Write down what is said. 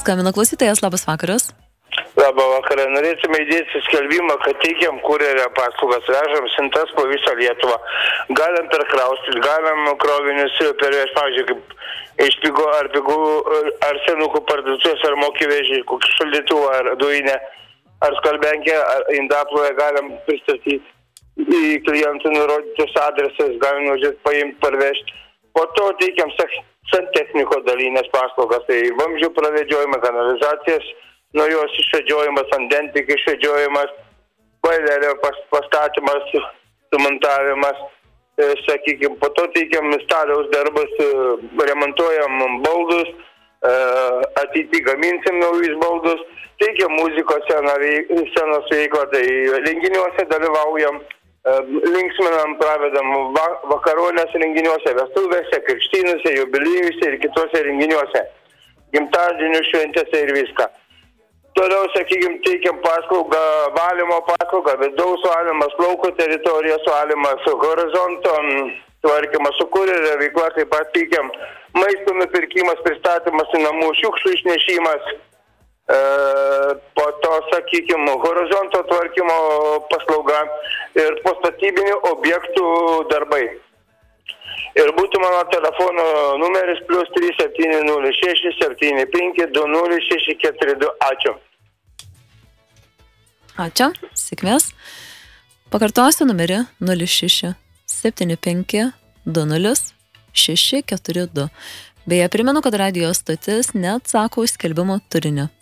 skambina klausytojas, labas vakaras. Labą vakarą. Norėtume įdėti skelbimą, kad teikiam kurjerio paslaugas, vežam siuntas po visą Lietuvą. Galim perkraustyti, galim krovinius pervežti, pavyzdžiui, kaip iš pigų ar senukų parduotuvės, ar mokyvežį, kokį šaldytuvą, ar dujinę, ar skalbenkę, ar indaplovę galim pristatyti į klientų nurodytus adresas, galim nuvažiuoti paimti, parvežti. Po to teikiam santechniko dalinės paslaugas, tai vamzdžių pravedžiojimą, kanalizacijas, nuo jos išvedžiojimas, andentik išvedžiojimas, bailerio pastatymas, sumontavimas, sakykime, po to teikiam staliaus darbas, remontuojam baldus, ateity gaminsim naujus baldus, teikiam muzikos scenos veiklą, tai renginiuose dalyvaujam, linksminam, pravedam vakaronės renginiuose, vestuvėse, krikštynose, jubiliejuse ir kitose renginiuose, gimtadienių šventėse ir viską. Toliau, sakykime, teikiam paslaugą, valymo paslaugą, vidaus valymas, lauko teritorijos valymas, horizonto tvarkymas, su kurjerio veikla taip pat teikiam maisto nupirkimas, pristatymas į namų, šiukšlių išnešimas, po to, sakykime, horizonto tvarkymo paslauga ir postatybinių objektų darbai. Ir būtų mano telefono numeris +3706 75 20 642. Ačiū. Ačiū, sėkmės. Pakartosiu numerį 06 75 20 642. Beje, primenu, kad radijo stotis neatsako už skelbimo turinio.